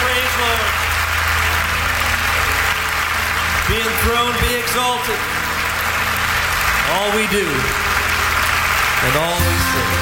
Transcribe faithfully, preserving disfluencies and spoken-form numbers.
Praise Lord. Be enthroned, be exalted. All we do and all we say.